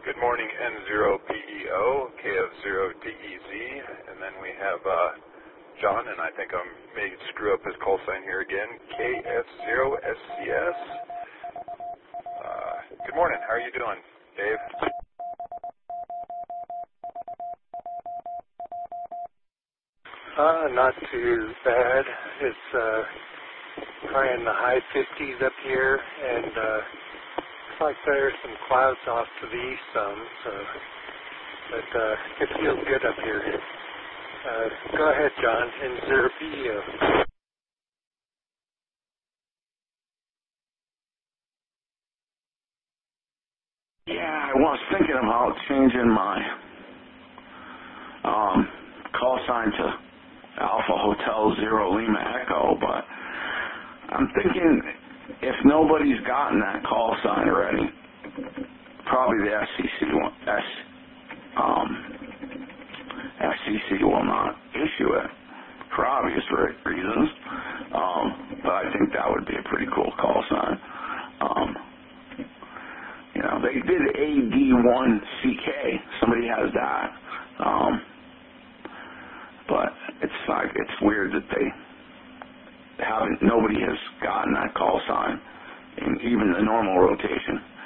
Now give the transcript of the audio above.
Good morning, N0PEO, KF0DEZ, and then we have John, and I think I may screw up his call sign here again, KF0SCS. Good morning. How are you doing, Dave? Not too bad. It's probably in the high 50s up here, and looks like there's some clouds off to the east some, so, but it feels good up here. Go ahead, John, N0PEO. Yeah, I was thinking about changing my call sign to Alpha Hotel Zero Lima Echo, but I'm thinking if nobody's gotten that call sign already, probably the FCC will not issue it for obvious reasons, but I think that would be a pretty cool call sign. You know, they did AD1CK. Somebody has that. But it's weird that nobody has gotten that call sign in even the normal rotation.